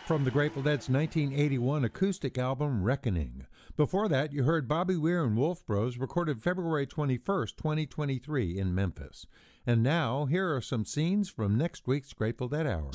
From the Grateful Dead's 1981 acoustic album, Reckoning. Before that, you heard Bobby Weir and Wolf Bros, recorded February 21st, 2023 in Memphis. And now, here are some scenes from next week's Grateful Dead Hour.